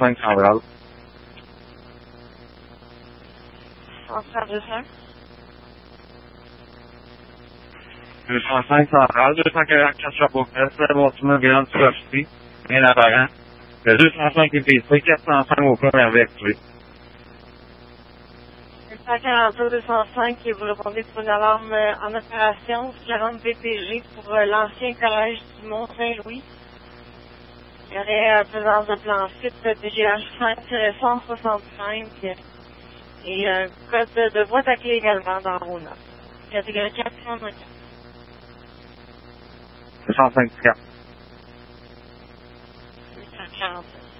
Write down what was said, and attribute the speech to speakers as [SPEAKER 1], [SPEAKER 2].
[SPEAKER 1] 205 Central.
[SPEAKER 2] 205.
[SPEAKER 1] 205 Central, 244 Chapeau-Crest, bâtiment Grande Superficie, rien apparent. Le 205 épicerie, 405 au premier vecteur.
[SPEAKER 2] 142 205 qui vous répondez pour une alarme en opération, 40 BPG pour l'ancien collège du Mont-Saint-Louis. Il y aurait présence de plan suite DGH 5-165 et un code de boîte à clé également dans Rona. Catégorie 404.
[SPEAKER 1] 205 4.
[SPEAKER 2] 840.